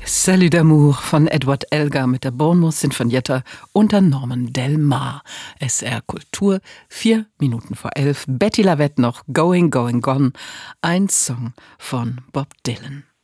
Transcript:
Salut d'amour von Edward Elgar mit der Bournemouth Sinfonietta unter Norman Del Mar. SR Kultur, 11:04. Betty Lavette noch Going, Going, Gone. Ein Song von Bob Dylan.